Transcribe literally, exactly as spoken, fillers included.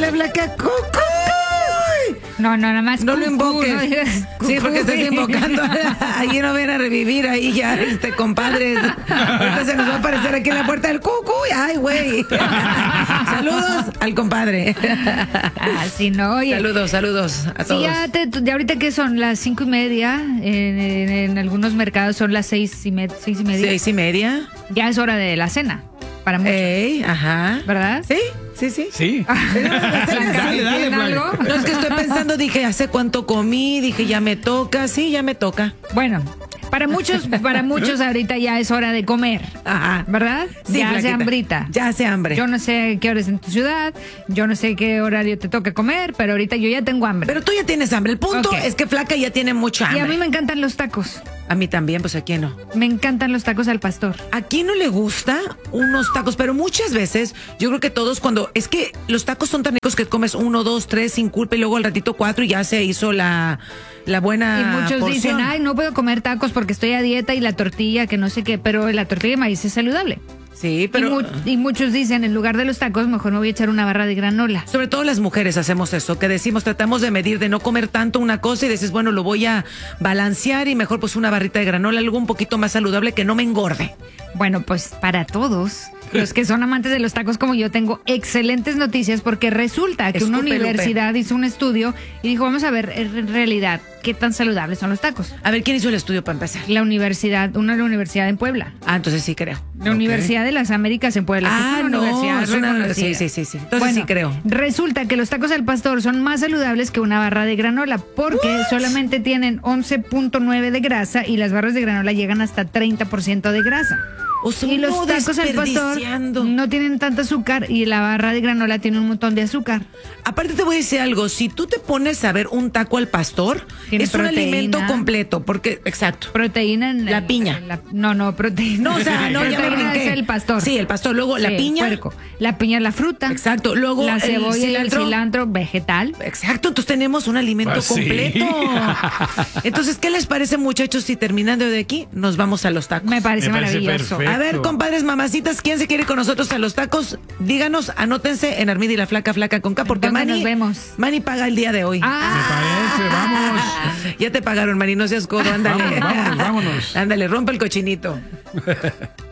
Ándale, Flaca, cucuy. No, no, nada más. No cucú, lo invoques. No digas Sí, porque cucú. estás invocando. Allí no viene a revivir, ahí ya, este, compadres. Ahorita se nos va a aparecer aquí en la puerta del cucuy. Ay, güey. Saludos al compadre. Así no, oye. Saludos, saludos a todos. Sí, ya, te, ya ahorita que son las cinco y media, en, en, en algunos mercados son las seis y, me, seis y media. Seis y media. Ya es hora de la cena, para muchos. Ey, ajá. ¿Verdad? Sí, sí, sí. Sí. Dale, dale, Flavia. algo? No, es que estoy pensando, dije, ¿hace cuánto comí? Dije, ya me toca. Sí, ya me toca. Bueno, para muchos, para muchos ahorita ya es hora de comer, Ajá. ¿verdad? Sí, ya hace Flaquita. hambrita. Ya hace hambre. Yo no sé qué hora es en tu ciudad, yo no sé qué horario te toca comer, pero ahorita yo ya tengo hambre. Pero tú ya tienes hambre. El punto Ok. es que Flaca ya tiene mucha Y hambre. a mí me encantan los tacos. A mí también, pues aquí no. Me encantan los tacos al pastor. ¿A quién no le gusta unos tacos? Pero muchas veces, yo creo que todos cuando... Es que los tacos son tan ricos que comes uno, dos, tres sin culpa y luego al ratito cuatro y ya se hizo la, la buena Y muchos porción. dicen, ay, no puedo comer tacos porque estoy a dieta y la tortilla, que no sé qué, pero la tortilla de maíz es saludable. Sí, pero... Y, mu- y muchos dicen, en lugar de los tacos, mejor me voy a echar una barra de granola. Sobre todo las mujeres hacemos eso, que decimos, tratamos de medir, de no comer tanto una cosa y dices, bueno, lo voy a balancear y mejor pues una barrita de granola, algo un poquito más saludable que no me engorde. Bueno, pues para todos los que son amantes de los tacos como yo, tengo excelentes noticias porque resulta que una Escupe, Lupe. universidad hizo un estudio y dijo, vamos a ver en realidad qué tan saludables son los tacos. A ver, ¿quién hizo el estudio para empezar? La universidad, una de la universidad en Puebla. Ah, entonces sí creo. La Universidad de las Américas en Puebla. que Ah, es una no, universidad es una- reconocida. sí, sí, sí, sí. Entonces Bueno, sí creo. Resulta que los tacos al pastor son más saludables que una barra de granola porque solamente tienen once punto nueve de grasa y las barras de granola llegan hasta treinta por ciento de grasa. O sea, Y los uno tacos al pastor desperdiciando. no tienen tanto azúcar y la barra de granola tiene un montón de azúcar. Aparte te voy a decir algo, si tú te pones a ver un taco al pastor, Tiene es un proteína. alimento completo, porque, exacto. Proteína en La el- piña. en la- no, no, proteína. No, o sea, no, ya me proteína brinqué. es el pastor. Sí, el pastor, luego la Sí, piña. puerco. La piña es la fruta. Exacto, luego La el cebolla y el cilantro. cilantro vegetal. Exacto, entonces tenemos un alimento Pues sí. completo. Entonces, ¿qué les parece, muchachos, si terminando de aquí nos vamos a los tacos? Me parece Me parece maravilloso. perfecto. A ver, compadres, mamacitas, ¿quién se quiere ir con nosotros a los tacos? Díganos, anótense en Armida y la Flaca, Flaca con K, porque ¿Dónde Manny, nos vemos? Manny paga el día de hoy. Ah, Me parece, vamos. Ya te pagaron, Manny, no seas codo, ándale. Vámonos, vámonos, vámonos. Ándale, rompe el cochinito.